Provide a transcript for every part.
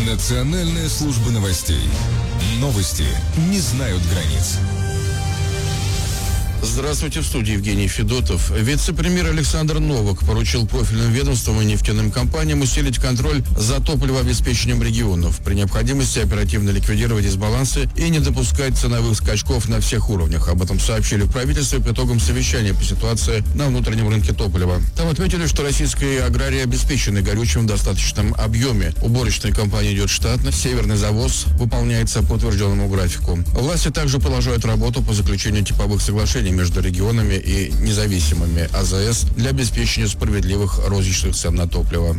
Национальная служба новостей. Новости не знают границ. Здравствуйте, в студии Евгений Федотов. Вице-премьер Александр Новак поручил профильным ведомствам и нефтяным компаниям усилить контроль за топливообеспечением регионов, при необходимости оперативно ликвидировать дисбалансы и не допускать ценовых скачков на всех уровнях. Об этом сообщили в правительстве по итогам совещания по ситуации на внутреннем рынке топлива. Там отметили, что российские аграрии обеспечены горючим в достаточном объеме. Уборочная кампания идет штатно, северный завоз выполняется по утвержденному графику. Власти также продолжают работу по заключению типовых соглашений между регионами и независимыми АЗС для обеспечения справедливых розничных цен на топливо.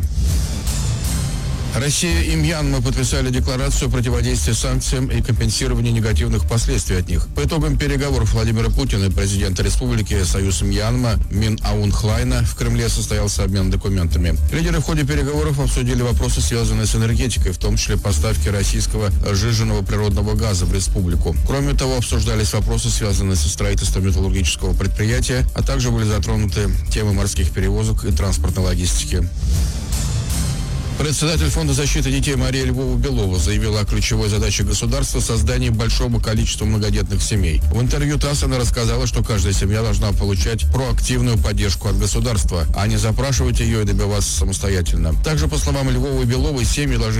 Россия и Мьянма подписали декларацию о противодействии санкциям и компенсировании негативных последствий от них. По итогам переговоров Владимира Путина и президента Республики Союз Мьянма Мин Аун Хлайна в Кремле состоялся обмен документами. Лидеры в ходе переговоров обсудили вопросы, связанные с энергетикой, в том числе поставки российского сжиженного природного газа в республику. Кроме того, обсуждались вопросы, связанные со строительством металлургического предприятия, а также были затронуты темы морских перевозок и транспортной логистики. Председатель Фонда защиты детей Мария Львова-Белова заявила о ключевой задаче государства — создании большого количества многодетных семей. В интервью ТАСС она рассказала, что каждая семья должна получать проактивную поддержку от государства, а не запрашивать ее и добиваться самостоятельно. Также, по словам Львовой-Беловой, семьи должны